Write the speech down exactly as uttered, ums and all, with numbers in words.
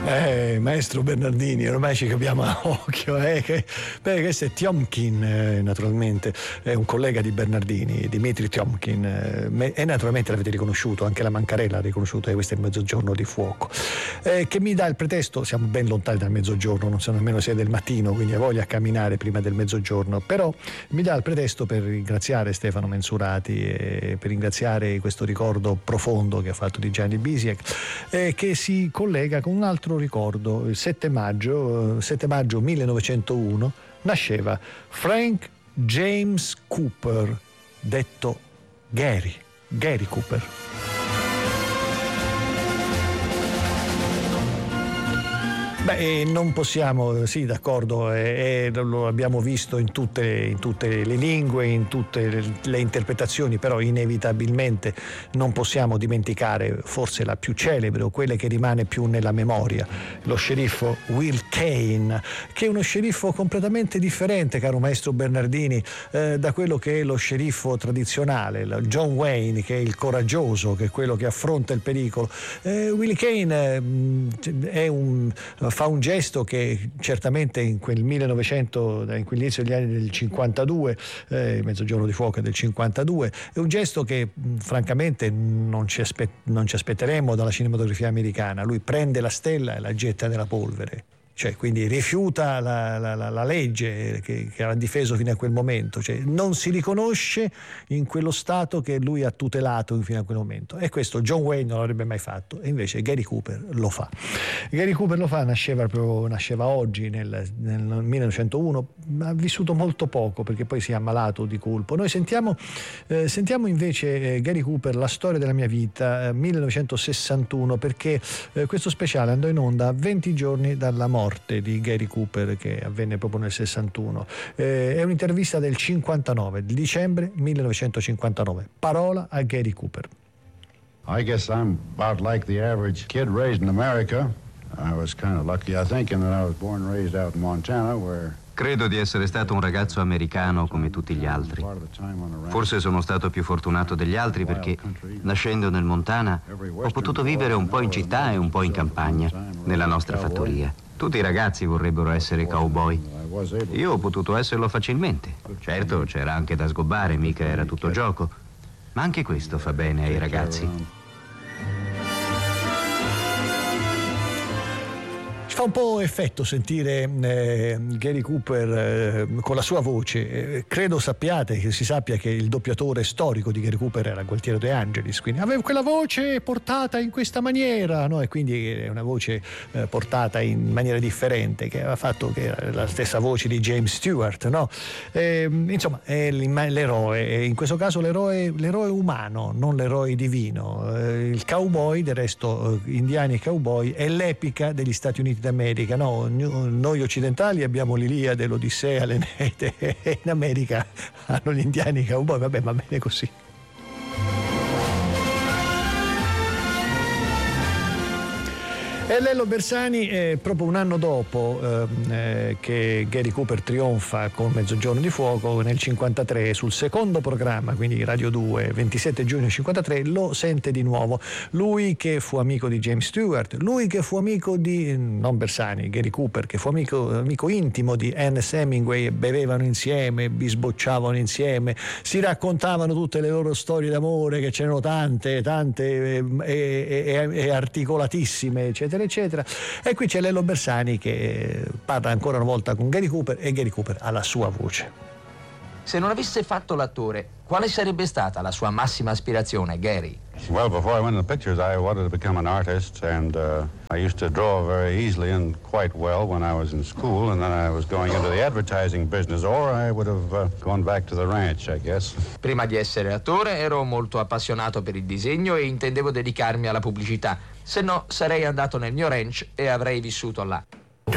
Eh, maestro Bernardini, ormai ci capiamo a occhio, eh, che, beh, questo è Tiomkin, eh, naturalmente, è un collega di Bernardini, Dimitri Tiomkin, eh, e naturalmente l'avete riconosciuto, anche la Mancarella ha riconosciuto, e questo è il Mezzogiorno di Fuoco, eh, che mi dà il pretesto, siamo ben lontani dal mezzogiorno, non sono nemmeno sei del mattino, quindi ho voglia a camminare prima del mezzogiorno, però mi dà il pretesto per ringraziare Stefano Mensurati e per ringraziare questo ricordo profondo che ha fatto di Gianni Bisiek, eh, che si collega con un altro ricordo. Il sette maggio, sette maggio millenovecentouno nasceva Frank James Cooper, detto Gary, Gary Cooper. Beh, non possiamo, sì, d'accordo, eh, eh, lo abbiamo visto in tutte, in tutte le lingue, in tutte le, le interpretazioni, però inevitabilmente non possiamo dimenticare forse la più celebre o quella che rimane più nella memoria, lo sceriffo Will Kane, che è uno sceriffo completamente differente, caro maestro Bernardini, eh, da quello che è lo sceriffo tradizionale, John Wayne, che è il coraggioso, che è quello che affronta il pericolo. Eh, Will Kane eh, è un fa un gesto che certamente in quel millenovecento, in quell'inizio degli anni del cinquantadue, eh, Mezzogiorno di Fuoco del cinquantadue, è un gesto che mh, francamente non ci, aspe- non ci aspetteremmo dalla cinematografia americana. Lui prende la stella e la getta nella polvere. Cioè, quindi rifiuta la, la, la legge che, che aveva difeso fino a quel momento, cioè, non si riconosce in quello stato che lui ha tutelato fino a quel momento, e questo John Wayne non l'avrebbe mai fatto, e invece Gary Cooper lo fa. Gary Cooper lo fa, nasceva, proprio, nasceva oggi nel, nel millenovecentouno, ha vissuto molto poco perché poi si è ammalato di colpo. Noi sentiamo, eh, sentiamo invece eh, Gary Cooper, La storia della mia vita, eh, millenovecentosessantuno, perché eh, questo speciale andò in onda a venti giorni dalla morte di Gary Cooper, che avvenne proprio nel sessantuno. Eh, è un'intervista del cinquantanove, del dicembre millenovecentocinquantanove. Parola a Gary Cooper. I guess I'm about like the average kid raised in America. I was kind of lucky, I think, in that I was born and raised out in Montana, where Credo di essere stato un ragazzo americano come tutti gli altri. Forse sono stato più fortunato degli altri perché, nascendo nel Montana, ho potuto vivere un po' in città e un po' in campagna, nella nostra fattoria. Tutti i ragazzi vorrebbero essere cowboy. Io ho potuto esserlo facilmente. Certo, c'era anche da sgobbare, mica era tutto gioco. Ma anche questo fa bene ai ragazzi. Fa un po' effetto sentire eh, Gary Cooper eh, con la sua voce. Eh, credo sappiate, che si sappia che il doppiatore storico di Gary Cooper era Gualtiero De Angelis, quindi aveva quella voce portata in questa maniera, no? E quindi è una voce eh, portata in maniera differente, che aveva fatto che era la stessa voce di James Stewart, no? Eh, insomma, è l'eroe, e in questo caso l'eroe, l'eroe umano, non l'eroe divino. Eh, il cowboy, del resto, eh, indiani e cowboy, è l'epica degli Stati Uniti d'America, no? Noi occidentali abbiamo l'Iliade, l'Odissea, l'Eneide, e in America hanno gli indiani cowboy, vabbè, va bene così. E Lello Bersani, eh, proprio un anno dopo eh, che Gary Cooper trionfa con Mezzogiorno di Fuoco, nel cinquantatré, sul secondo programma, quindi Radio due, ventisette giugno cinquantatré, lo sente di nuovo. Lui che fu amico di James Stewart, lui che fu amico di, non Bersani, Gary Cooper, che fu amico, amico intimo di Ernest Hemingway, bevevano insieme, bisbocciavano insieme, si raccontavano tutte le loro storie d'amore, che c'erano tante, tante e, e, e, e articolatissime, eccetera, eccetera. E qui c'è Lello Bersani che parla ancora una volta con Gary Cooper, e Gary Cooper ha la sua voce. Se non avesse fatto l'attore, quale sarebbe stata la sua massima aspirazione, Gary? Well, before I went into pictures, I wanted to become an artist, and uh, I used to draw very easily and quite well when I was in school, and then I was going into the advertising business, or I would have uh, gone back to the ranch, I guess. Prima di essere attore ero molto appassionato per il disegno e intendevo dedicarmi alla pubblicità, se no sarei andato nel mio ranch e avrei vissuto là.